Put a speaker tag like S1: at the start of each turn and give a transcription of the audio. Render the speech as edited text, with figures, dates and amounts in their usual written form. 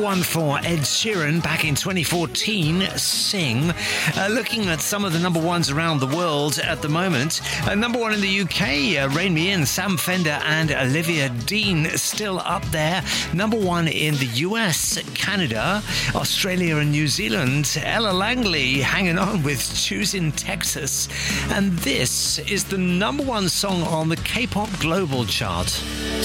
S1: one for Ed Sheeran back in 2014, Sing. Looking at some of the number ones around the world at the moment. Number one in the UK, Rain Me In, Sam Fender and Olivia Dean still up there. Number one in the US, Canada, Australia and New Zealand, Ella Langley hanging on with Choosing Texas. And this is the number one song on the K-pop Global chart.